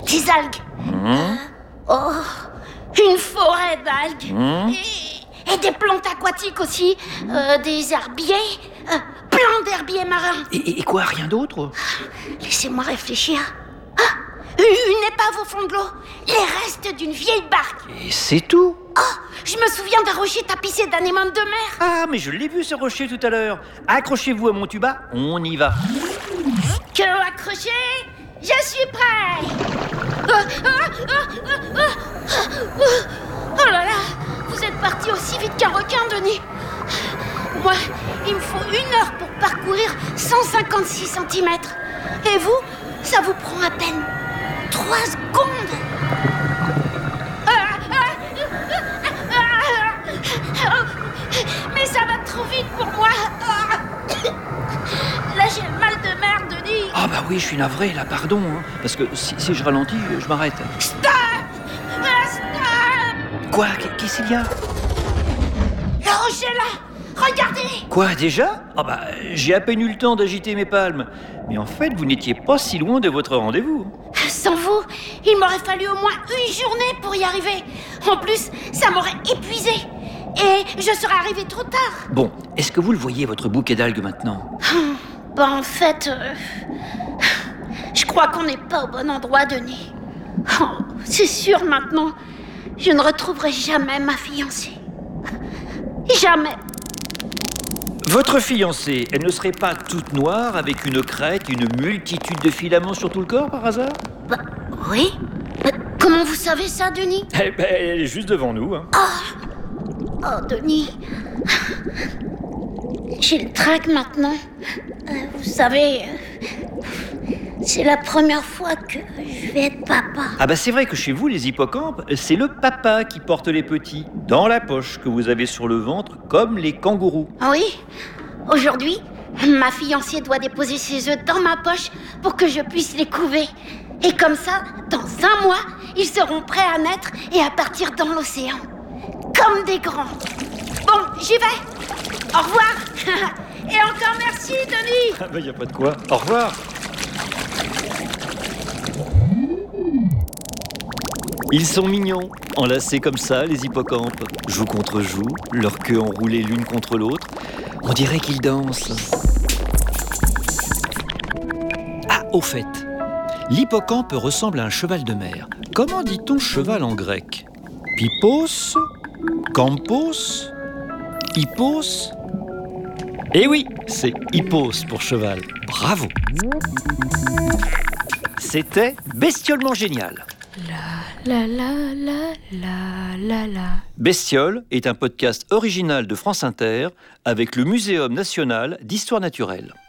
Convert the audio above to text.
Des algues. Une forêt d'algues. Et des plantes aquatiques aussi. Des herbiers. Plein d'herbiers marins. Et quoi, rien d'autre? Laissez-moi réfléchir. Une épave au fond de l'eau. Les restes d'une vieille barque. Et c'est tout? Je me souviens d'un rocher tapissé d'anémones de mer. Ah, mais je l'ai vu ce rocher tout à l'heure. Accrochez-vous à mon tuba, on y va. Que accroché, je suis prêt. Oh là là, vous êtes parti aussi vite qu'un requin, Denis. Moi, il me faut 1 heure pour parcourir 156 cm. Et vous, ça vous prend à peine 3 secondes. Mais ça va trop vite pour moi. Là, j'ai le mal de mer, Denis. Ah bah oui, je suis navré, là, pardon. Parce que si je ralentis, je m'arrête. Stop. Stop. Quoi? Qu'est-ce qu'il y a? Le rocher là. Regardez. Quoi, déjà? Ah bah, j'ai à peine eu le temps d'agiter mes palmes. Mais en fait, vous n'étiez pas si loin de votre rendez-vous. Sans vous, il m'aurait fallu au moins 1 journée pour y arriver. En plus, ça m'aurait épuisé. Et je serais arrivée trop tard. Bon, est-ce que vous le voyez, votre bouquet d'algues, maintenant? En fait, je crois qu'on n'est pas au bon endroit, Denis. C'est sûr maintenant, je ne retrouverai jamais ma fiancée. Jamais. Votre fiancée, elle ne serait pas toute noire avec une crête, une multitude de filaments sur tout le corps, par hasard? Oui. Comment vous savez ça, Denis? Eh ben, elle est juste devant nous. Oh, Denis. J'ai le trac maintenant. Vous savez, c'est la première fois que je vais être papa. Ah bah c'est vrai que chez vous, les hippocampes, c'est le papa qui porte les petits, dans la poche que vous avez sur le ventre, comme les kangourous. Oui. Aujourd'hui, ma fiancée doit déposer ses œufs dans ma poche pour que je puisse les couver. Et comme ça, dans 1 mois, ils seront prêts à naître et à partir dans l'océan. Comme des grands. Bon, j'y vais. Au revoir. Et encore merci, Denis. Ah bah y a pas de quoi. Au revoir. Ils sont mignons, enlacés comme ça, les hippocampes. Joue contre joue, leurs queues enroulées l'une contre l'autre. On dirait qu'ils dansent. Ah, au fait, l'hippocampe ressemble à un cheval de mer. Comment dit-on cheval en grec? Pippos? Campos? Hippos? Eh oui, c'est hippos pour cheval. Bravo! C'était bestiolement génial. La la la la la la. Bestiole est un podcast original de France Inter avec le Muséum national d'histoire naturelle.